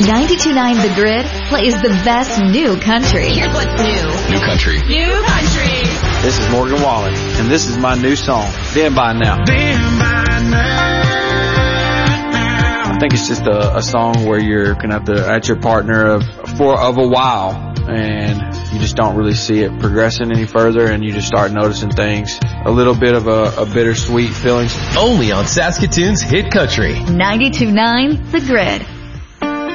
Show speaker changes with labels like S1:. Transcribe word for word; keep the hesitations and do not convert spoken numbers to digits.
S1: ninety-two point nine The Grid plays the best new country.
S2: Here's what's new.
S3: New country.
S2: New country.
S4: This is Morgan Wallen, and this is my new song, Stand By Now.
S5: Stand by now.
S4: I think it's just a, a song where you're going to have to at your partner of for of a while, and you just don't really see it progressing any further, and you just start noticing things, a little bit of a, a bittersweet feelings.
S3: Only on Saskatoon's Hit Country.
S1: ninety-two point nine The Grid.